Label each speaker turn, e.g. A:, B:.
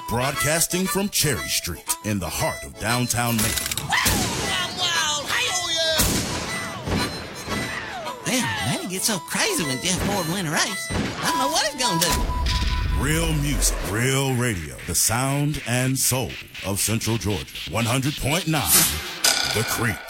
A: Broadcasting from Cherry Street in the heart of downtown Macon.
B: Damn, man, he gets so crazy when Jeff Ford wins a race. I don't know what he's gonna do.
A: Real music, real radio. The sound and soul of Central Georgia. 100.9 The Creek.